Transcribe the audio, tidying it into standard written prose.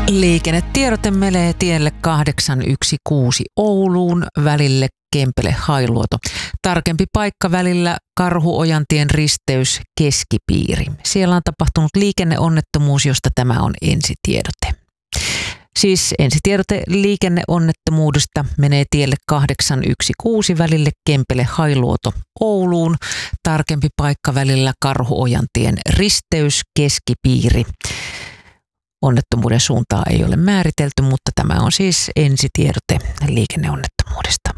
Liikennetiedote menee tielle 816 Ouluun välille Kempele-Hailuoto. Tarkempi paikka välillä Karhuojantien risteys Keskipiiri. Siellä on tapahtunut liikenneonnettomuus, josta tämä on ensitiedote. Siis ensitiedote liikenneonnettomuudesta menee tielle 816 välille Kempele-Hailuoto Ouluun. Tarkempi paikka välillä Karhuojantien risteys Keskipiiri. Onnettomuuden suuntaa ei ole määritelty, mutta tämä on siis ensitiedote liikenneonnettomuudesta.